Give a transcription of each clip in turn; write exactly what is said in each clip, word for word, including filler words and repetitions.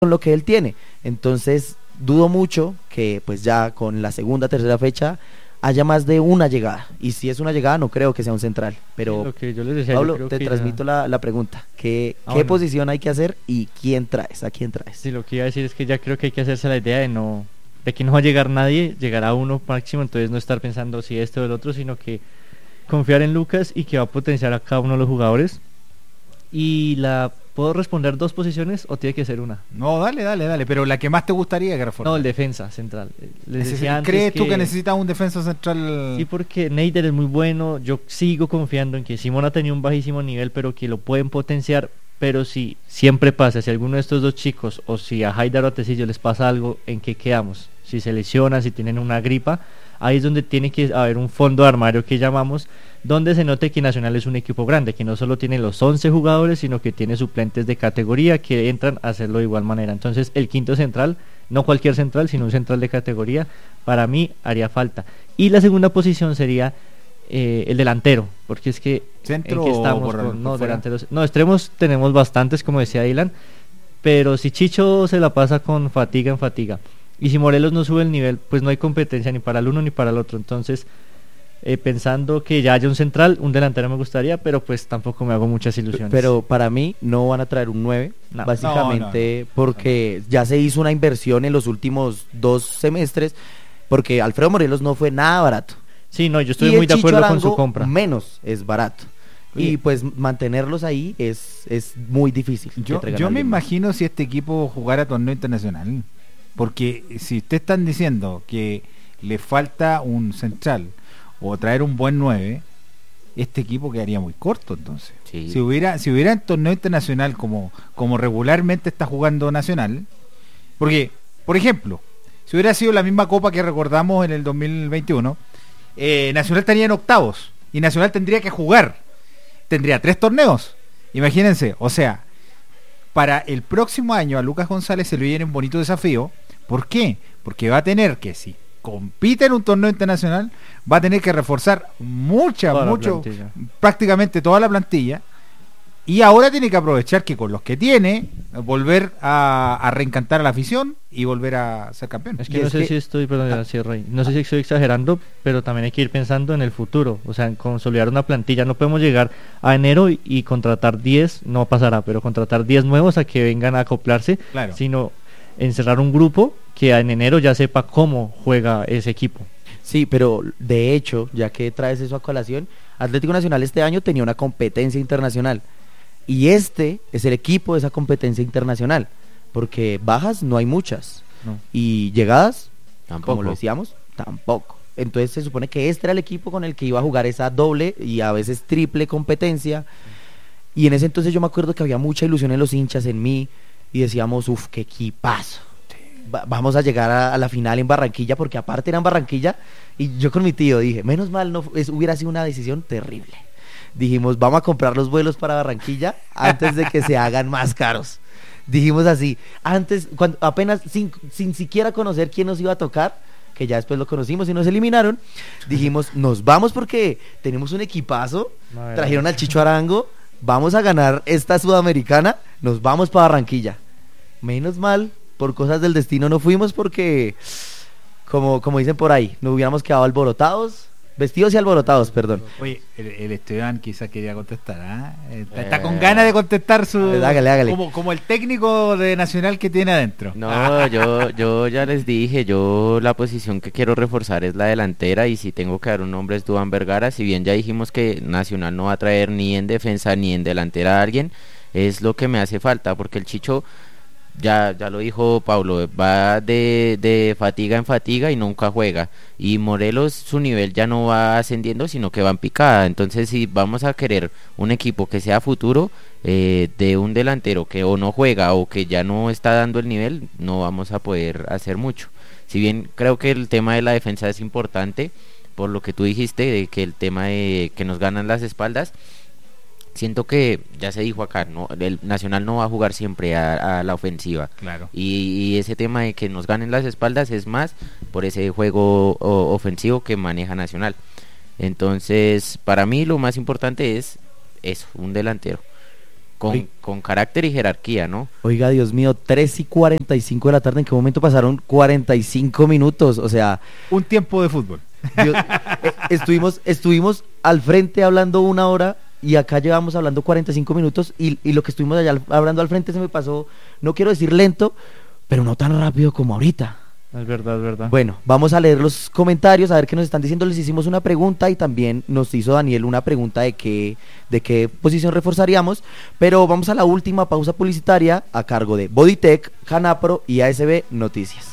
con lo que él tiene. Entonces dudo mucho que pues ya con la segunda, tercera fecha haya más de una llegada, y si es una llegada no creo que sea un central, pero Sí, lo que yo les decía, Pablo, yo creo te que transmito ya... la, la pregunta, ¿qué, Ah, qué bueno. posición hay que hacer y quién traes? ¿A quién traes? Sí, lo que iba a decir es que ya creo que hay que hacerse la idea de no de que no va a llegar nadie, llegará uno máximo, entonces no estar pensando si este o el otro, sino que confiar en Lucas y que va a potenciar a cada uno de los jugadores. Y la ¿puedo responder dos posiciones o tiene que ser una? No, dale, dale, dale, pero la que más te gustaría que reforzara. No, el defensa central. Les Neces- decía antes ¿Crees que... tú que necesitas un defensa central? Sí, porque Neider es muy bueno, yo sigo confiando en que Simón ha tenido un bajísimo nivel, pero que lo pueden potenciar, pero si siempre pasa, si alguno de estos dos chicos, o si a Haidar o a Tecillo les pasa algo, ¿en qué quedamos? Si se lesionan, si tienen una gripa, ahí es donde tiene que haber un fondo de armario que llamamos, donde se note que Nacional es un equipo grande, que no solo tiene los once jugadores, sino que tiene suplentes de categoría que entran a hacerlo de igual manera. Entonces el quinto central, no cualquier central, sino un central de categoría, para mí haría falta. Y la segunda posición sería eh, el delantero, porque es que ¿Centro ¿en qué estamos? o por- con- por no, fuera? delanteros, no, extremos tenemos bastantes, como decía Dylan, pero si Chicho se la pasa con fatiga en fatiga, y si Morelos no sube el nivel, pues no hay competencia ni para el uno ni para el otro. Entonces eh, pensando que ya haya un central, un delantero me gustaría, pero pues tampoco me hago muchas ilusiones. Pero para mí no van a traer un nueve, No. básicamente No, no, no. porque ya se hizo una inversión en los últimos dos semestres, porque Alfredo Morelos no fue nada barato. Sí, no, yo estoy Y muy el de Chicho acuerdo con su Arango compra. menos es barato. Oye. Y pues mantenerlos ahí es, es muy difícil. que Yo, traigan yo a me alguien más. imagino si este equipo jugara torneo internacional, porque si ustedes están diciendo que le falta un central o traer un buen nueve, este equipo quedaría muy corto entonces. Sí. Si hubiera si hubiera un torneo internacional como, como regularmente está jugando Nacional, porque, por ejemplo, si hubiera sido la misma copa que recordamos en el dos mil veintiuno, eh, Nacional estaría en octavos y Nacional tendría que jugar, tendría tres torneos, imagínense, o sea, para el próximo año a Lucas González se le viene un bonito desafío. ¿Por qué? Porque va a tener que, si compite en un torneo internacional, va a tener que reforzar mucha, Toda la mucho, plantilla. prácticamente toda la plantilla. Y ahora tiene que aprovechar que con los que tiene, volver a, a reencantar a la afición y volver a ser campeón. Es Y que no es sé que- si estoy, perdón, ya cierro ahí. No sé si estoy exagerando, pero también hay que ir pensando en el futuro, o sea, en consolidar una plantilla. No podemos llegar a enero y, y contratar diez, no pasará, pero contratar diez nuevos a que vengan a acoplarse, Claro. sino encerrar un grupo que en enero ya sepa cómo juega ese equipo. Sí, pero de hecho, ya que traes eso a colación, Atlético Nacional este año tenía una competencia internacional. Y este es el equipo de esa competencia internacional. Porque bajas no hay muchas. No. Y llegadas, Tampoco. como lo decíamos, tampoco. Entonces se supone que este era el equipo con el que iba a jugar esa doble y a veces triple competencia. Y en ese entonces yo me acuerdo que había mucha ilusión en los hinchas, en mí. Y decíamos, uff, qué equipazo. Va- vamos a llegar a, a la final en Barranquilla, porque aparte era en Barranquilla. Y yo con mi tío dije, menos mal, no fu- es, hubiera sido una decisión terrible. Dijimos, vamos a comprar los vuelos para Barranquilla antes de que se hagan más caros. Dijimos así, antes, cuando apenas sin, sin siquiera conocer quién nos iba a tocar, que ya después lo conocimos y nos eliminaron, dijimos, nos vamos porque tenemos un equipazo, Madre trajeron mía. al Chicho Arango, vamos a ganar esta sudamericana, nos vamos para Barranquilla. Menos mal, por cosas del destino no fuimos porque, como, como dicen por ahí, nos hubiéramos quedado alborotados, vestidos y alborotados, perdón. Oye, el, el Esteban quizás quería contestar, ¿ah? Está, Eh. está con ganas de contestar su... Eh, hágale, hágale. Como, como el técnico de Nacional que tiene adentro. No, yo, yo ya les dije, yo la posición que quiero reforzar es la delantera y si tengo que dar un nombre es Duván Vergara, si bien ya dijimos que Nacional no va a traer ni en defensa ni en delantera a alguien, es lo que me hace falta porque el Chicho, ya, ya lo dijo Pablo, va de, de fatiga en fatiga y nunca juega y Morelos su nivel ya no va ascendiendo sino que va en picada, entonces si vamos a querer un equipo que sea futuro eh, de un delantero que o no juega o que ya no está dando el nivel, no vamos a poder hacer mucho. Si bien creo que el tema de la defensa es importante, por lo que tú dijiste, de que el tema de que nos ganan las espaldas, siento que ya se dijo acá, no, el Nacional no va a jugar siempre a, a la ofensiva. Claro. Y, y ese tema de que nos ganen las espaldas es más por ese juego o, ofensivo que maneja Nacional. Entonces, para mí lo más importante es eso, un delantero. con, Oiga. con carácter y jerarquía, ¿no? Oiga, Dios mío, tres y cuarenta y cinco de la tarde, ¿en qué momento pasaron cuarenta y cinco minutos? O sea, Un tiempo de fútbol. Dios, eh, estuvimos, estuvimos al frente hablando una hora y acá llevamos hablando cuarenta y cinco minutos y, y lo que estuvimos allá al- hablando al frente se me pasó, no quiero decir lento, pero no tan rápido como ahorita. Es verdad, es verdad. Bueno, vamos a leer los comentarios, a ver qué nos están diciendo. Les hicimos una pregunta y también nos hizo Daniel una pregunta de qué, de qué posición reforzaríamos. Pero vamos a la última pausa publicitaria a cargo de Bodytech, Canapro y A S B Noticias.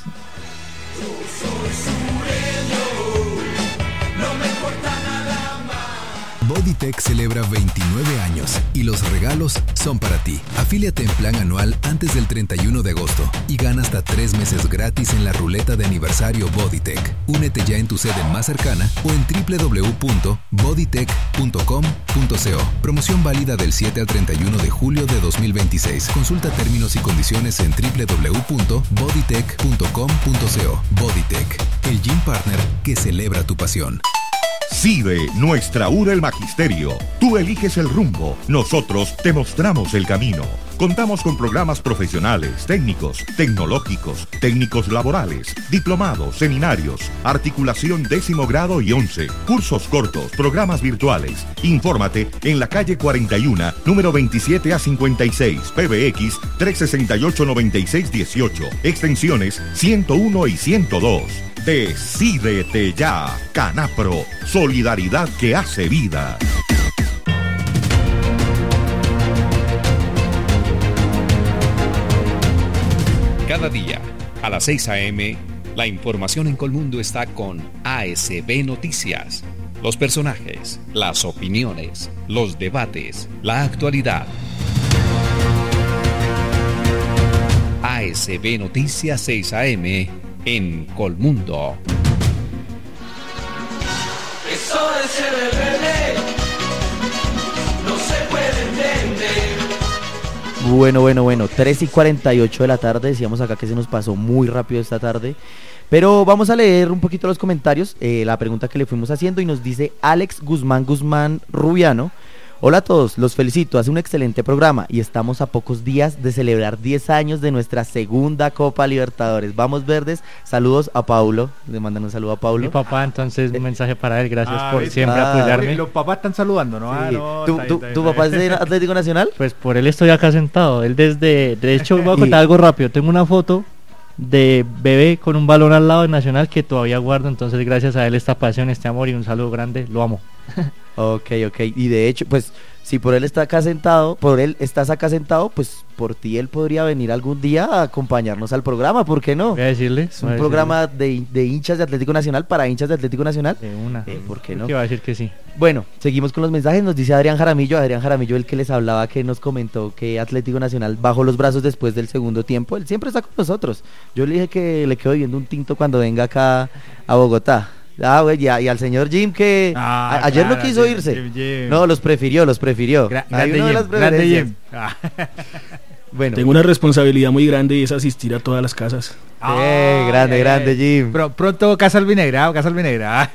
Bodytech celebra veintinueve años y los regalos son para ti. Afíliate en plan anual antes del treinta y uno de agosto y gana hasta tres meses gratis en la ruleta de aniversario Bodytech. Únete ya en tu sede más cercana o en doble u doble u doble u punto bodytech punto com punto co. Promoción válida del siete al treinta y uno de julio de dos mil veintiséis. Consulta términos y condiciones en doble u doble u doble u punto bodytech punto com punto co. Bodytech, el gym partner que celebra tu pasión. CIDE, nuestra U R el Magisterio. Tú eliges el rumbo, nosotros te mostramos el camino. Contamos con programas profesionales, técnicos, tecnológicos, técnicos laborales, diplomados, seminarios, articulación décimo grado y once, cursos cortos, programas virtuales. Infórmate en la calle cuarenta y uno, número veintisiete a cincuenta y seis, P B X trescientos sesenta y ocho, noventa y seis dieciocho, extensiones ciento uno y ciento dos. Decídete ya, Canapro, solidaridad que hace vida. Cada día, a las seis a eme, la información en Colmundo está con A S B Noticias. Los personajes, las opiniones, los debates, la actualidad. A S B Noticias seis a eme en Colmundo. Eso de ser rebelde no se puede entender. Bueno, bueno, bueno, tres y cuarenta y ocho de la tarde, decíamos acá que se nos pasó muy rápido esta tarde, pero vamos a leer un poquito los comentarios, eh, la pregunta que le fuimos haciendo y nos dice Alex Guzmán Guzmán Rubiano. Hola a todos, los felicito, hace un excelente programa y estamos a pocos días de celebrar diez años de nuestra segunda Copa Libertadores. Vamos verdes, saludos a Paulo, le mandan un saludo a Paulo. Mi papá, entonces un mensaje para él, gracias Ah, por ¿viste? siempre Ah, apoyarme. Los papás están saludando, ¿no? Ah, Sí. no, ¿Tu, está bien, tu- está bien, tu está papá es bien. de Atlético Nacional? Pues por él estoy acá sentado. Él desde, de hecho voy a contar Y- algo rápido. Tengo una foto de bebé con un balón al lado de Nacional que todavía guardo. Entonces gracias a él esta pasión, este amor y un saludo grande. Lo amo. Ok, ok. Y de hecho, pues, si por él está acá sentado, por él estás acá sentado, pues por ti él podría venir algún día a acompañarnos al programa, ¿por qué no? Voy a decirle. Es voy a un programa de, de hinchas de Atlético Nacional para hinchas de Atlético Nacional. decirle de una. Eh, ¿por qué Creo no? que va a decir que sí. Bueno, seguimos con los mensajes. Nos dice Adrián Jaramillo, Adrián Jaramillo, el que les hablaba, que nos comentó que Atlético Nacional bajó los brazos después del segundo tiempo. Él siempre está con nosotros. Yo le dije que le quedo viendo un tinto cuando venga acá a Bogotá. Ah, güey, y, a- y al señor Jim que Ah, a- ayer no claro, quiso Jim, irse. Jim, Jim. No, los prefirió, los prefirió. Gra- Hay grande uno de Jim, las grande preferencias. Jim. Ah. Bueno, Tengo una responsabilidad muy grande y es asistir a todas las casas. Eh, grande, Ay, grande, ay. Jim. Pro- pronto Casa Albinegra, Casa Albinegra.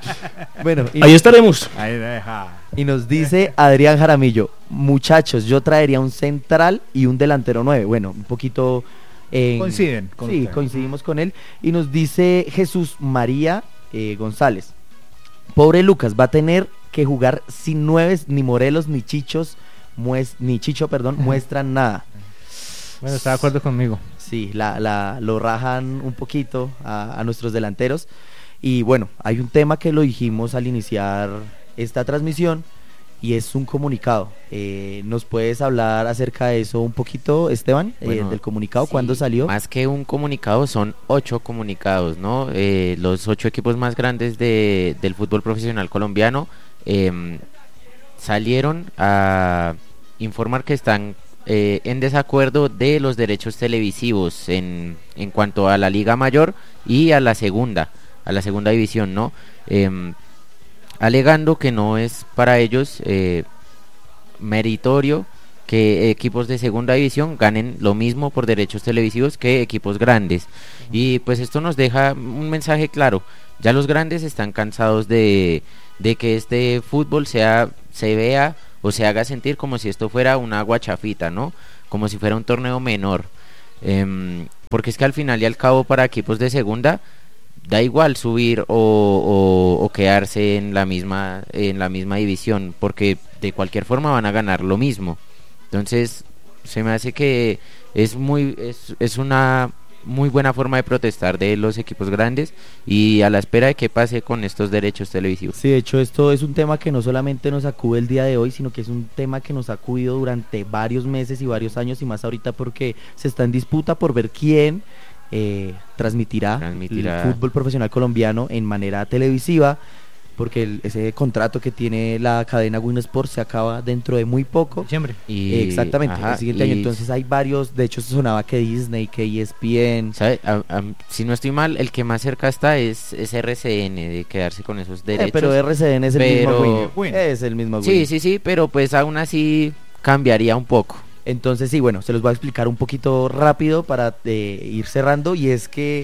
bueno, y, Ahí estaremos. Ahí deja. y nos dice Adrián Jaramillo, muchachos, yo traería un central y un delantero nueve. Bueno, un poquito en- Coinciden con sí, usted. coincidimos con él. Y nos dice Jesús María eh, González, pobre Lucas, va a tener que jugar sin nueves, ni Morelos, ni Chichos, mues- ni Chicho, perdón, muestran nada. Bueno, está de acuerdo conmigo. Sí, la, la, lo rajan un poquito a, a nuestros delanteros. Y bueno, hay un tema que lo dijimos al iniciar esta transmisión y es un comunicado. Eh, ¿Nos puedes hablar acerca de eso un poquito, Esteban? Eh, Bueno, del comunicado, sí, ¿cuándo salió? Más que un comunicado, son ocho comunicados, ¿no? Eh, los ocho equipos más grandes de, del fútbol profesional colombiano em, salieron a informar que están eh, en desacuerdo de los derechos televisivos en, en cuanto a la Liga Mayor y a la segunda, a la segunda división, ¿no? Em, alegando que no es para ellos eh, meritorio que equipos de segunda división ganen lo mismo por derechos televisivos que equipos grandes. Y pues esto nos deja un mensaje claro: ya los grandes están cansados de, de que este fútbol sea se vea o se haga sentir como si esto fuera una guachafita, ¿no? Como si fuera un torneo menor. Eh, porque es que al final y al cabo para equipos de segunda da igual subir o, o, o quedarse en la misma en la misma división, porque de cualquier forma van a ganar lo mismo. Entonces se me hace que es muy es, es una muy buena forma de protestar de los equipos grandes, y a la espera de qué pase con estos derechos televisivos. Sí, de hecho esto es un tema que no solamente nos sacude el día de hoy, sino que es un tema que nos ha sacudido durante varios meses y varios años, y más ahorita porque se está en disputa por ver quién eh, transmitirá, transmitirá el fútbol profesional colombiano en manera televisiva, porque el, ese contrato que tiene la cadena Win Sports se acaba dentro de muy poco. Diciembre. Y, eh, exactamente, ajá, el siguiente año. Entonces hay varios, de hecho se sonaba que Disney, que E S P N. ¿Sabe? A, a, si no estoy mal, el que más cerca está es, es R C N, de quedarse con esos derechos. Eh, pero R C N es el pero... mismo Win. Es el mismo Win. Sí, sí, sí, pero pues aún así cambiaría un poco. Entonces sí, bueno, se los voy a explicar un poquito rápido para eh, ir cerrando, y es que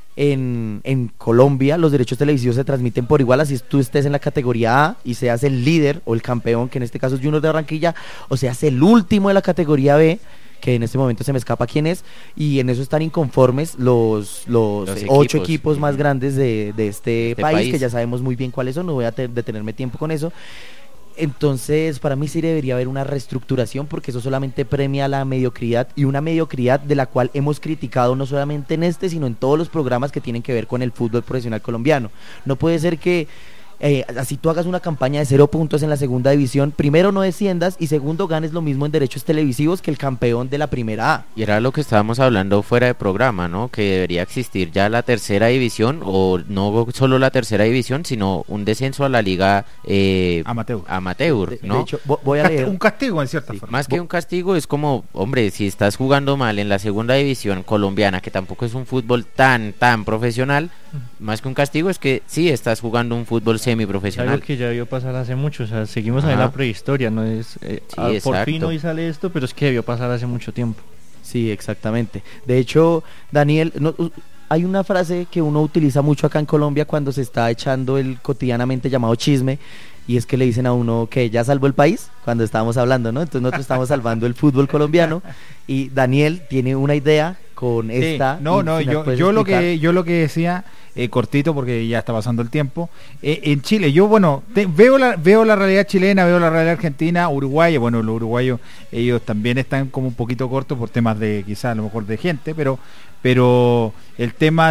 En, en Colombia los derechos televisivos se transmiten por igual, así tú estés en la categoría A y seas el líder o el campeón, que en este caso es Junior de Barranquilla, o seas el último de la categoría B, que en este momento se me escapa quién es, y en eso están inconformes los, los, los eh, equipos. ocho equipos más grandes de, de este, este país, país, que ya sabemos muy bien cuáles son, no voy a te- detenerme tiempo con eso. Entonces para mí sí debería haber una reestructuración, porque eso solamente premia la mediocridad, y una mediocridad de la cual hemos criticado no solamente en este, sino en todos los programas que tienen que ver con el fútbol profesional colombiano. No puede ser que eh, así tú hagas una campaña de cero puntos en la segunda división, primero no desciendas y segundo ganes lo mismo en derechos televisivos que el campeón de la primera A. Y era lo que estábamos hablando fuera de programa, ¿no? Que debería existir ya la tercera división, o no solo la tercera división, sino un descenso a la liga eh, amateur, amateur de, ¿no? De hecho, voy a leer. Un castigo en cierta sí, forma. Más que un castigo es como, hombre, si estás jugando mal en la segunda división colombiana, que tampoco es un fútbol tan, tan profesional, uh-huh. más que un castigo es que sí estás jugando un fútbol semiprofesional. Algo que ya debió pasar hace mucho, o sea, seguimos ahí en la prehistoria, no es eh, sí, ah, por fin hoy sale esto, pero es que debió pasar hace mucho tiempo. Sí, exactamente. De hecho, Daniel, no, hay una frase que uno utiliza mucho acá en Colombia cuando se está echando el cotidianamente llamado chisme, y es que le dicen a uno que ya salvó el país, cuando estábamos hablando, ¿no? Entonces nosotros estamos salvando el fútbol colombiano, y Daniel tiene una idea con sí, esta. No, no, yo, yo lo que yo lo que decía, eh, cortito porque ya está pasando el tiempo, eh, en Chile, yo bueno, te, veo la veo la realidad chilena, veo la realidad argentina, uruguaya, bueno, los uruguayos, ellos también están como un poquito cortos por temas de, quizás a lo mejor de gente, pero pero el tema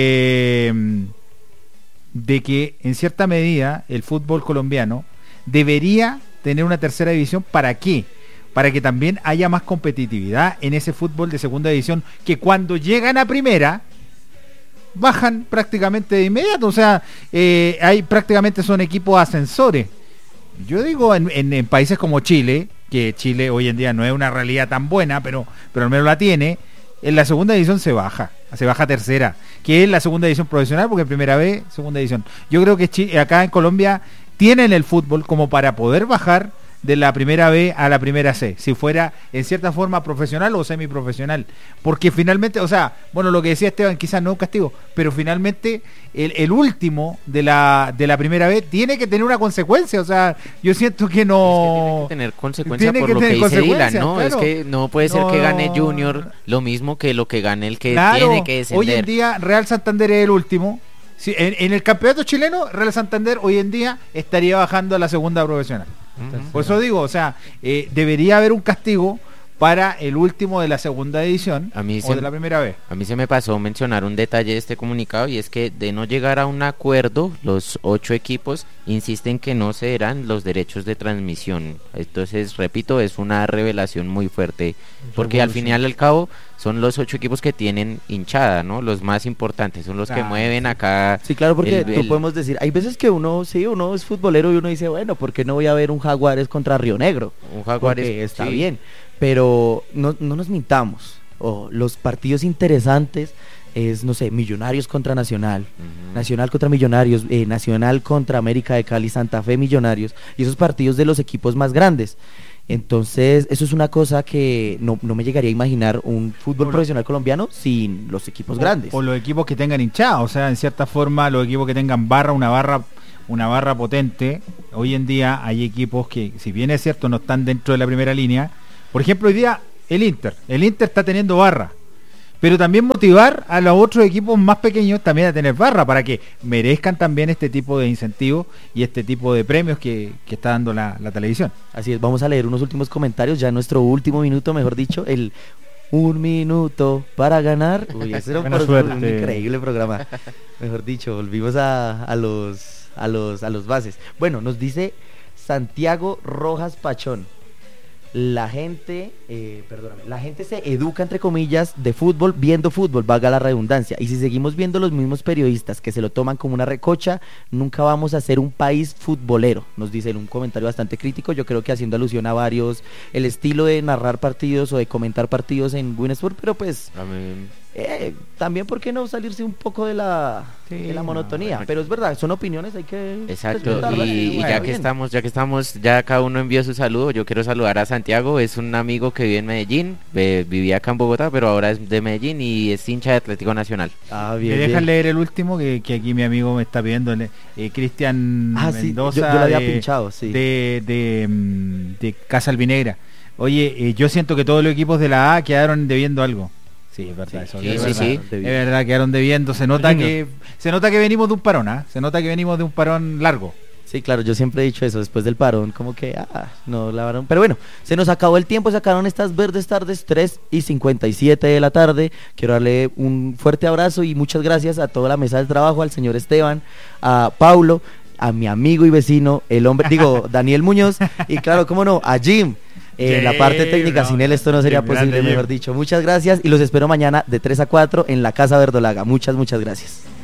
de de que en cierta medida el fútbol colombiano debería tener una tercera división. ¿Para qué? Para que también haya más competitividad en ese fútbol de segunda división, que cuando llegan a primera bajan prácticamente de inmediato, o sea, eh, hay prácticamente son equipos ascensores. Yo digo en, en, en países como Chile, que Chile hoy en día no es una realidad tan buena, pero, pero al menos la tiene, en la segunda división se baja, se baja a tercera, que es la segunda división profesional, porque primera vez, segunda división. Yo creo que Chile, acá en Colombia tienen el fútbol como para poder bajar de la primera B a la primera C, si fuera en cierta forma profesional o semiprofesional, porque finalmente, o sea, bueno, lo que decía Esteban, quizás no es un castigo, pero finalmente el, el último de la de la primera B tiene que tener una consecuencia, o sea, yo siento que no... Es que tiene que tener consecuencia tiene por que lo que dice Dylan, ¿no? Claro. Es que no puede ser no, que gane Junior lo mismo que lo que gane el que claro, tiene que descender. Hoy en día Real Santander es el último. Sí, en, en el campeonato chileno, Real Santander hoy en día estaría bajando a la segunda profesional. Uh-huh. Por eso digo, o sea, eh, debería haber un castigo para el último de la segunda edición a mí o se, de la primera vez. A mí se me pasó mencionar un detalle de este comunicado, y es que de no llegar a un acuerdo, los ocho equipos insisten que no cederán los derechos de transmisión. Entonces, repito, es una revelación muy fuerte, porque al final y al cabo son los ocho equipos que tienen hinchada, ¿no? Los más importantes, son los ah, que mueven sí. acá. Sí, claro, porque el, tú el... podemos decir, hay veces que uno, sí, uno es futbolero y uno dice, bueno, ¿por qué no voy a ver un Jaguares contra Río Negro? Un Jaguares, porque está sí. bien, pero no, no nos mintamos. Oh, los partidos interesantes es, no sé, Millonarios contra Nacional, uh-huh. Nacional contra Millonarios, eh, Nacional contra América de Cali, Santa Fe, Millonarios, y esos partidos de los equipos más grandes. Entonces, eso es una cosa que no, no me llegaría a imaginar un fútbol o profesional lo, colombiano sin los equipos o, grandes. O los equipos que tengan hinchada, o sea, en cierta forma, los equipos que tengan barra, una barra una barra potente. Hoy en día hay equipos que, si bien es cierto, no están dentro de la primera línea. Por ejemplo, hoy día el Inter. El Inter está teniendo barra. Pero también motivar a los otros equipos más pequeños también a tener barra para que merezcan también este tipo de incentivos y este tipo de premios que, que está dando la, la televisión. Así es, vamos a leer unos últimos comentarios, ya en nuestro último minuto, mejor dicho, el un minuto para ganar. Uy, ese era un, Buena pro- suerte. un increíble programa. Mejor dicho, volvimos a, a los a los a los bases. Bueno, nos dice Santiago Rojas Pachón. La gente, eh, perdóname, la gente se educa entre comillas de fútbol viendo fútbol, valga la redundancia. Y si seguimos viendo los mismos periodistas que se lo toman como una recocha, nunca vamos a ser un país futbolero, nos dice en un comentario bastante crítico. Yo creo que haciendo alusión a varios, el estilo de narrar partidos o de comentar partidos en Winsport, pero pues A mí- eh, también, ¿por qué no salirse un poco de la, Sí, de la no, monotonía? bueno. Pero es verdad, son opiniones, hay que Exacto, respetarlas. y, y Bueno, ya que bien. estamos, ya que estamos, ya cada uno envió su saludo, yo quiero saludar a Santiago, es un amigo que vive en Medellín, eh, vivía acá en Bogotá, pero ahora es de Medellín y es hincha de Atlético Nacional. Ah, ¿Me bien, dejan bien. leer el último que, que aquí mi amigo me está pidiendo? el- Eh, Cristian Ah, sí, Mendoza yo, yo la había de, pinchado, sí. de, de, mm, de Casa Albinegra. Oye, eh, yo siento que todos los equipos de la A quedaron debiendo algo. Sí, es verdad, Sí, eso, sí, es sí, verdad. sí. Es verdad, quedaron debiendo. Se nota Niño. que se nota que venimos de un parón, ¿ah? Se nota que venimos de un parón largo. Sí, claro, yo siempre he dicho eso, después del parón, como que, ah, no, la varón. Pero bueno, se nos acabó el tiempo, se acabaron estas verdes tardes, tres y cincuenta y siete de la tarde. Quiero darle un fuerte abrazo y muchas gracias a toda la mesa de trabajo, al señor Esteban, a Paulo, a mi amigo y vecino, el hombre, digo, Daniel Muñoz, y claro, cómo no, a Jim. En la parte Jim, técnica, no, sin él esto no sería Jim, grande posible, Jim. mejor dicho. Muchas gracias y los espero mañana de tres a cuatro en la Casa Verdolaga. Muchas, muchas gracias.